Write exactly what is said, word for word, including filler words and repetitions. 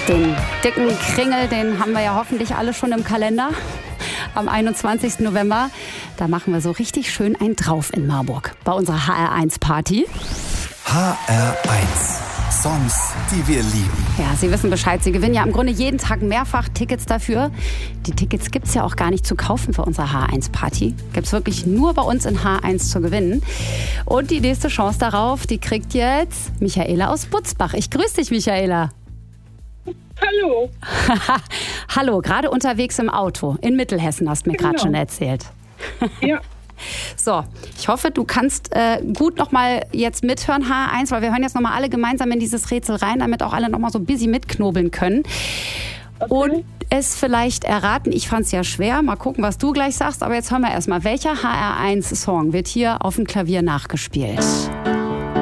Den dicken Kringel, den haben wir ja hoffentlich alle schon im Kalender. Am einundzwanzigsten November, da machen wir so richtig schön einen drauf in Marburg bei unserer H R eins Party. H R eins. Songs, die wir lieben. Ja, Sie wissen Bescheid. Sie gewinnen ja im Grunde jeden Tag mehrfach Tickets dafür. Die Tickets gibt es ja auch gar nicht zu kaufen für unsere H R eins Party. Gibt es wirklich nur bei uns in H R eins zu gewinnen. Und die nächste Chance darauf, die kriegt jetzt Michaela aus Butzbach. Ich grüße dich, Michaela. Hallo. Hallo, gerade unterwegs im Auto in Mittelhessen, hast du mir Genau. gerade schon erzählt. Ja. So, ich hoffe, du kannst äh, gut nochmal jetzt mithören, H R eins, weil wir hören jetzt nochmal alle gemeinsam in dieses Rätsel rein, damit auch alle nochmal so busy mitknobeln können. Okay. Und es vielleicht erraten. Ich fand es ja schwer. Mal gucken, was du gleich sagst. Aber jetzt hören wir erstmal, welcher H R eins Song wird hier auf dem Klavier nachgespielt?